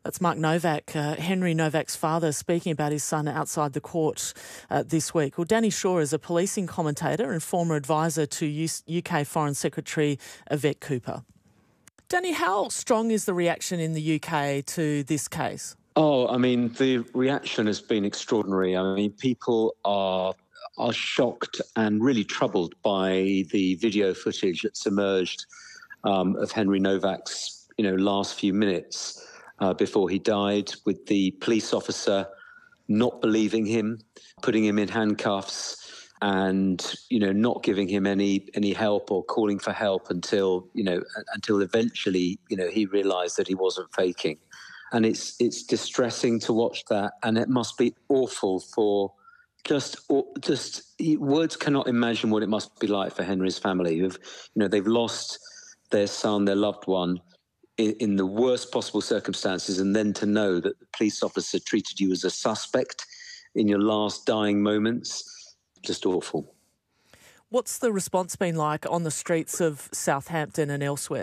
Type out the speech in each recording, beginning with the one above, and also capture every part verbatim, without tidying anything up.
That's Mark Novak, uh, Henry Novak's father, speaking about his son outside the court uh, this week. Well, Danny Shaw is a policing commentator and former advisor to U K Foreign Secretary Yvette Cooper. Danny, how strong is the reaction in the U K to this case? Oh, I mean, the reaction has been extraordinary. I mean, people are are shocked and really troubled by the video footage that's emerged um, of Henry Novak's, you know, last few minutes uh, before he died, with the police officer not believing him, putting him in handcuffs, and, you know, not giving him any any help or calling for help until, you know, until eventually, you know, he realised that he wasn't faking. And it's it's distressing to watch that, and it must be awful for just just words cannot imagine what it must be like for Henry's family. Who've, you know, they've lost their son, their loved one, in, in the worst possible circumstances, and then to know that the police officer treated you as a suspect in your last dying moments, just awful. What's the response been like on the streets of Southampton and elsewhere?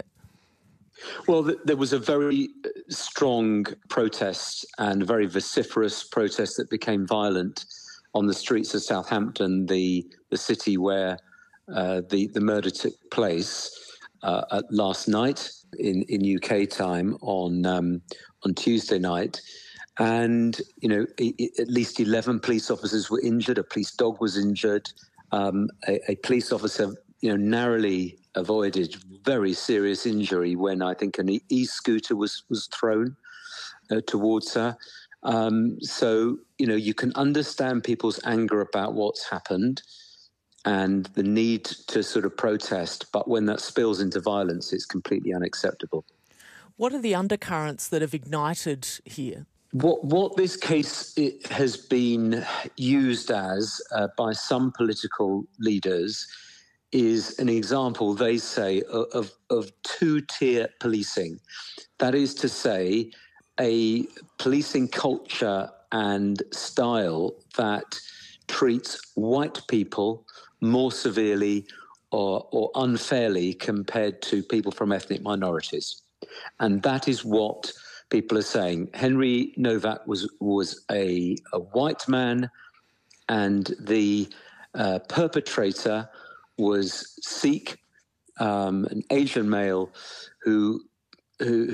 Well, th- there was a very strong protest and a very vociferous protest that became violent on the streets of Southampton, the the city where uh, the the murder took place uh, at last night in, in U K time on um, on Tuesday night, and you know I- I- at least eleven police officers were injured. A police dog was injured. Um, a, a police officer, you know, narrowly avoided very serious injury when I think an e-scooter was was thrown uh, towards her. Um, so, you know, you can understand people's anger about what's happened and the need to sort of protest. But when that spills into violence, it's completely unacceptable. What are the undercurrents that have ignited here? What what this case it has been used as uh, by some political leaders is an example, they say, of, of, of two-tier policing. That is to say, a policing culture and style that treats white people more severely or, or unfairly compared to people from ethnic minorities. And that is what people are saying. Henry Novak was, was a, a white man, and the uh, perpetrator was Sikh, um, an Asian male who who